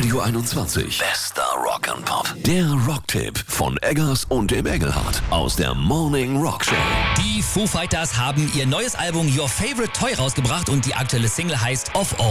Radio 21. Bester Rock'n'Pop. Der Rocktipp von Eggers und dem Engelhardt aus der Morning Rock Show. Die Foo Fighters haben ihr neues Album Your Favorite Toy rausgebracht und die aktuelle Single heißt Of All